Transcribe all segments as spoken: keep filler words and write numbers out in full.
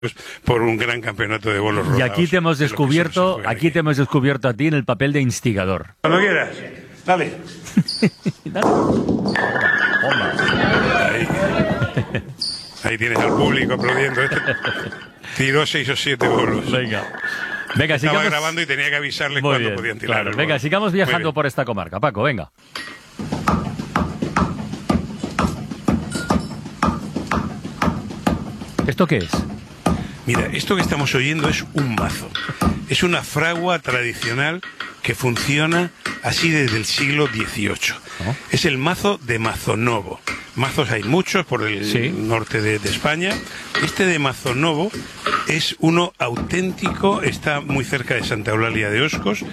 por un gran campeonato de bolos rodados. Y aquí te hemos descubierto, aquí. aquí te hemos descubierto a ti en el papel de instigador. Cuando quieras, dale. Dale. Ahí. Ahí tienes al público aplaudiendo. Este tiró seis o siete bolos. Venga. Venga, Estaba sigamos grabando y tenía que avisarles Muy cuándo bien, podían tirar. claro. el Venga, bolo. sigamos viajando Muy bien. por esta comarca. Paco, venga. ¿Esto qué es? Mira, esto que estamos oyendo es un mazo. Es una fragua tradicional que funciona así desde el siglo dieciocho. ¿Oh? Es el mazo de Mazonovo. Mazos hay muchos por el Sí. norte de, de España. Este de Mazonovo es uno auténtico, está muy cerca de Santa Eulalia de Oscos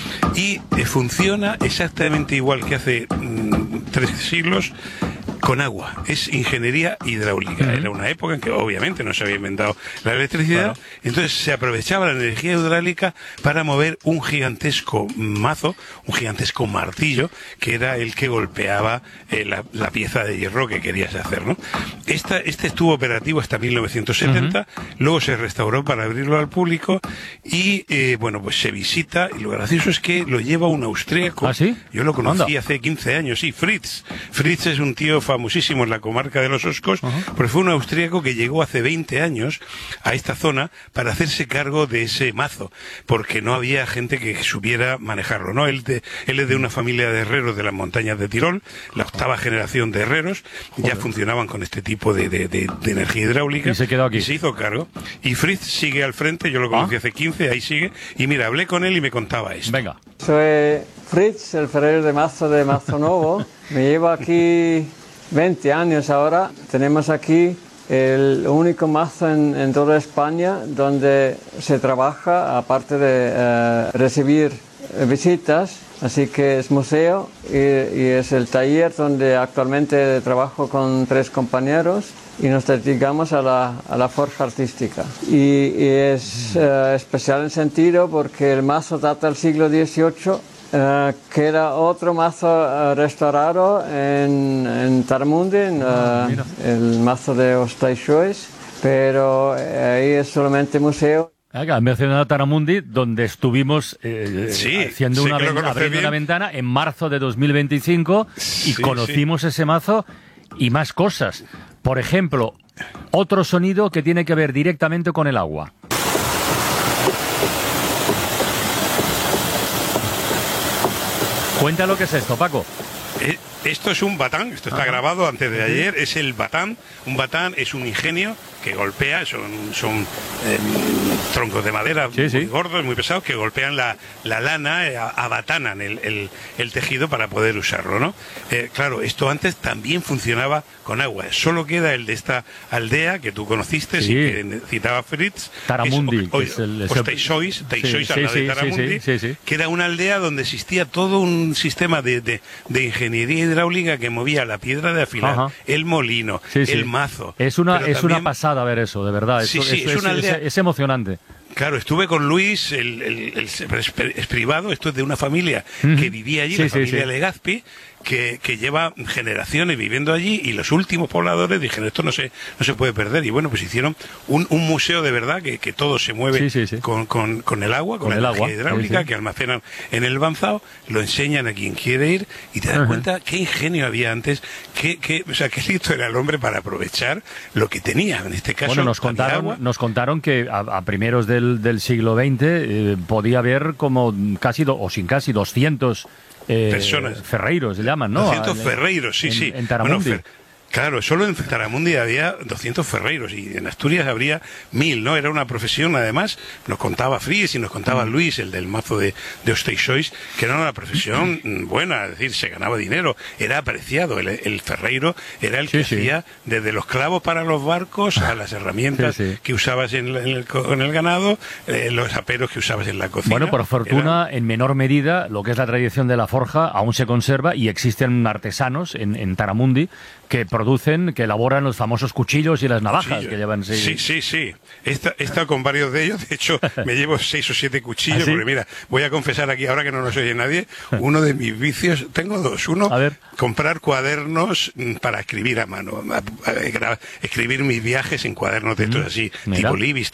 y eh, funciona exactamente igual que hace mm, tres siglos, con agua. Es ingeniería hidráulica. Uh-huh. Era una época en que obviamente no se había inventado la electricidad, Claro. entonces se aprovechaba la energía hidráulica para mover un gigantesco mazo, un gigantesco martillo, que era el que golpeaba eh, la, la pieza de hierro que querías hacer, ¿no? Esta, este estuvo operativo hasta mil novecientos setenta, uh-huh. Luego se restauró para abrirlo al público y, eh, bueno, pues se visita, y lo gracioso es que lo lleva un austríaco. ¿Ah, sí? Yo lo conocí Anda. hace quince años, sí, Fritz. Fritz es un tío famosísimo en la comarca de los Oscos, uh-huh. Porque fue un austríaco que llegó hace veinte años a esta zona para hacerse cargo de ese mazo, porque no había gente que supiera manejarlo, ¿no? Él, de, él es de una familia de herreros de las montañas de Tirol, la octava generación de herreros, ya Joder. funcionaban con este tipo de, de, de, de energía hidráulica. Y se quedó aquí. Y se hizo cargo. Y Fritz sigue al frente, yo lo conocí ¿Ah? hace quince, ahí sigue, y mira, hablé con él y me contaba esto. Venga. Soy Fritz, el ferrero de mazo de Mazonovo. Me llevo aquí veinte años ahora. Tenemos aquí el único mazo en, en toda España donde se trabaja, aparte de uh, recibir visitas, así que es museo y, y es el taller donde actualmente trabajo con tres compañeros y nos dedicamos a la, a la forja artística. Y, y es uh, especial en sentido porque el mazo data del siglo dieciocho, uh, que era otro mazo uh, restaurado en, en Taramundi, en, uh, Ah, el mazo de Osteixois, pero ahí es solamente museo. Acá, mencionado a Taramundi, donde estuvimos eh, Sí, haciendo sí una, que lo ven- conoce abriendo bien. una ventana en marzo de dos mil veinticinco y Sí, conocimos ese mazo y más cosas. Por ejemplo, otro sonido que tiene que ver directamente con el agua. Cuenta lo que es esto, Paco. Eh, Esto es un batán, esto está Ajá. grabado antes de ayer, es el batán. Un batán es un ingenio que golpea, son, son eh, troncos de madera Sí, muy sí. gordos, muy pesados, que golpean la, la lana, eh, abatanan el, el, el tejido para poder usarlo, ¿no? Eh, claro, esto antes también funcionaba con agua, solo queda el de esta aldea que tú conociste, Sí. y que citaba Fritz. Taramundi, es, que es el- ese- Osteixois, Teixois Sí, al lado sí, de sí, Taramundi, sí, sí, sí. que era una aldea donde existía todo un sistema de, de, de ingeniería hidráulica que movía la piedra de afilar, Ajá. el molino, Sí, sí. el mazo. Es una, Pero es una también- pasada ver eso, de verdad. Sí, Eso- sí, eso es una aldea- es emocionante. Claro, estuve con Luis, el, el- el- pero es, es privado, esto es de una familia Ujú. que vivía allí, Sí, la sí, familia sí. Legazpi, que, que lleva generaciones viviendo allí, y los últimos pobladores dijeron, esto no se, no se puede perder, y bueno, pues hicieron un, un museo de verdad, que, que todo se mueve Sí, sí, sí. Con, con, con el agua, con, Con la el energía agua, hidráulica, sí, sí. que almacenan en el banzao, lo enseñan a quien quiere ir, y te das Ujú. cuenta qué ingenio había antes, qué, qué, o sea, qué listo era el hombre para aprovechar lo que tenía, en este caso, Bueno, nos había contaron, agua. nos contaron que a, a primeros del, del siglo veinte eh, podía haber como casi, do- o sin casi, doscientos eh, Personas. ferreiros, se llaman, ¿no? doscientos En- ferreiros, sí, en- sí. En Taramundi. Bueno, fer- claro, solo en Taramundi había doscientos ferreiros y en Asturias habría mil, ¿no? Era una profesión, además, nos contaba Fries y nos contaba Mm. Luis, el del mazo de, de Osteixois, que era una profesión mm, buena, es decir, se ganaba dinero, era apreciado. El, el ferreiro era el Sí, que sí. hacía desde los clavos para los barcos a las herramientas Sí, sí. que usabas en, la- en el, co- en el ganado, eh, los aperos que usabas en la cocina. Bueno, por Era- fortuna, en menor medida, lo que es la tradición de la forja aún se conserva y existen artesanos en, en Taramundi que producen producen, que elaboran los famosos cuchillos y las navajas Cuchillo. que llevan. Sí, Sí, sí, sí. He esta- he estado con varios de ellos. De hecho, me llevo seis o siete cuchillos. ¿Ah, sí? Porque mira, voy a confesar aquí, ahora que no nos oye nadie, uno de mis vicios, tengo dos. Uno, A ver. comprar cuadernos mm, para escribir a mano. a- a- gra- escribir mis viajes en cuadernos de estos así, mira. tipo Libis,